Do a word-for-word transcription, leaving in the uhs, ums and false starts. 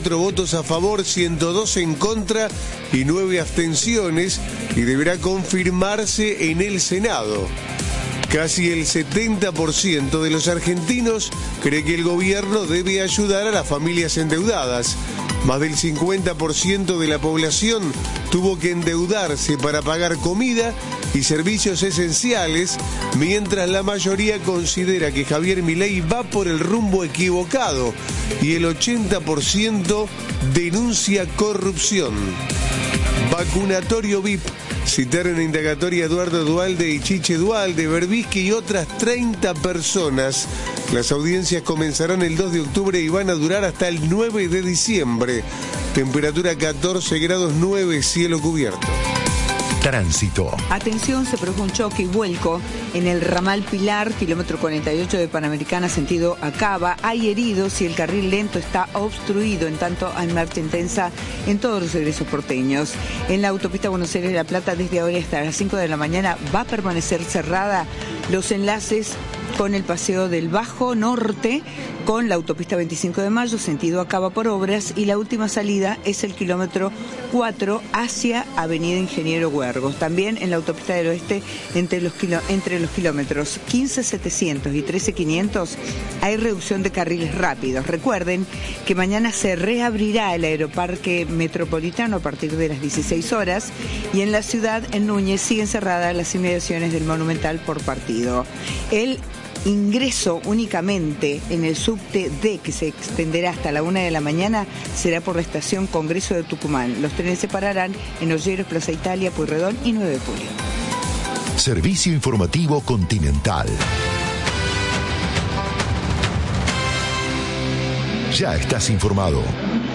cuatro votos a favor, ciento dos en contra y nueve abstenciones, y deberá confirmarse en el Senado. Casi el setenta por ciento de los argentinos cree que el gobierno debe ayudar a las familias endeudadas. Más del cincuenta por ciento de la población tuvo que endeudarse para pagar comida y servicios esenciales, mientras la mayoría considera que Javier Milei va por el rumbo equivocado y el ochenta por ciento denuncia corrupción. Vacunatorio V I P. Citaron en indagatoria a Eduardo Duhalde y Chiche Duhalde, Berbisky y otras treinta personas. Las audiencias comenzarán el dos de octubre y van a durar hasta el nueve de diciembre. Temperatura catorce grados nueve, cielo cubierto. Tránsito. Atención, se produjo un choque y vuelco en el ramal Pilar, kilómetro cuarenta y ocho de Panamericana, sentido Acaba. Hay heridos y el carril lento está obstruido, en tanto hay marcha intensa en todos los regresos porteños. En la autopista Buenos Aires-La Plata, desde ahora hasta las cinco de la mañana, va a permanecer cerrada los enlaces con el Paseo del Bajo Norte, con la autopista veinticinco de mayo, sentido Acaba por obras, y la última salida es el kilómetro cuatro hacia Avenida Ingeniero Huergos. También en la autopista del Oeste, entre los, kilo, entre los kilómetros quince setecientos y trece quinientos, hay reducción de carriles rápidos. Recuerden que mañana se reabrirá el Aeroparque Metropolitano a partir de las dieciséis horas, y en la ciudad, en Núñez, siguen cerradas las inmediaciones del Monumental por partido. El ingreso únicamente en el subte D, que se extenderá hasta la una de la mañana, será por la estación Congreso de Tucumán. Los trenes se pararán en Olleros, Plaza Italia, Pueyrredón y nueve de julio. Servicio informativo Continental. Ya estás informado.